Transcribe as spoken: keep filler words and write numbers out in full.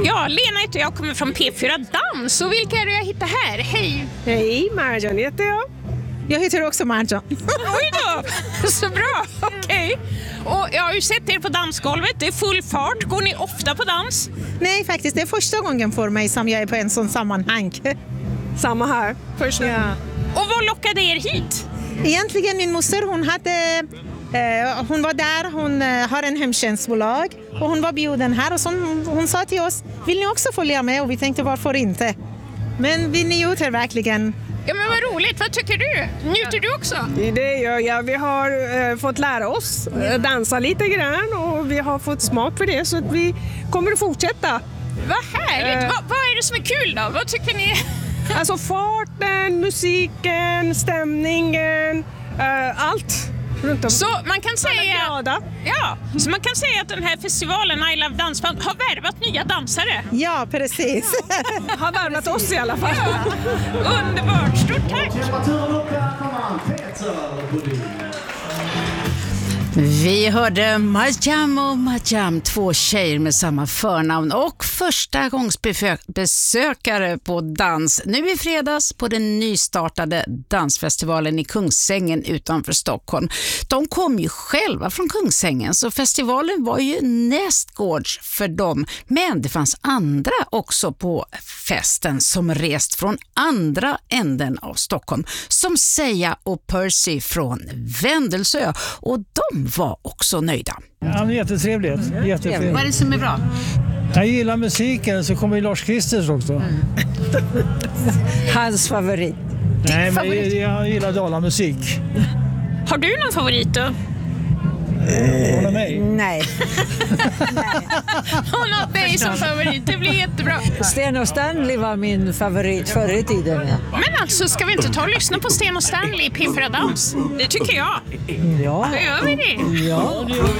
Ja, Lena heter jag, kommer från P fyra Dans. Och vilka är det jag hittar här? Hej! Hej, Marjan heter jag. Jag heter också Marjan. Oj då! Så bra, okej. Okay. Och jag har ju sett er på dansgolvet, det är full fart. Går ni ofta på dans? Nej, faktiskt, det är första gången för mig som jag är på en sån sammanhang. Samma här. Första. Ja. Och vad lockade er hit? Egentligen min moster, hon hade... Eh, hon var där, hon eh, har en hemtjänstbolag och hon var bjuden här och så hon, hon sa till oss, vill ni också följa med? Och vi tänkte, varför inte? Men vi njuter verkligen. Ja, men vad roligt, vad tycker du? Njuter du också? Det gör jag. Vi har eh, fått lära oss eh, dansa lite grann och vi har fått smak för det så att vi kommer att fortsätta. Vad härligt! Eh. vad, vad är det som är kul då? Vad tycker ni? Alltså farten, musiken, stämningen, eh, allt. Runt om. Så man kan säga, ja, så man kan säga att den här festivalen I Love Dansband har värvat nya dansare. Ja, precis. Har värvat oss i alla fall. Ja. Underbart, stort tack! Vi hörde Marjam och Marjam, två tjejer med samma förnamn och första gångs besökare på dans nu i fredags på den nystartade dansfestivalen i Kungsängen utanför Stockholm. De kom ju själva från Kungsängen så festivalen var ju nästgårds för dem, men det fanns andra också på festen som rest från andra änden av Stockholm, som Seja och Percy från Vändelsö, och de var också nöjda. Ja, det är jättetrevligt. jättetrevligt. Vad är det som är bra? Jag gillar musiken, så kommer Lars Kristers också. Mm. Hans favorit. Nej, men favorit? Jag, jag gillar dalamusik. Har du någon favorit då? Hon är mig. Nej. Hon har dig som favorit, det blir jättebra. Sten och Stanley var min favorit förr i tiden. Ja. Men alltså, ska vi inte ta och lyssna på Sten och Stanley i P fyra Dans? Det tycker jag. Ja. Då gör vi det. Ja.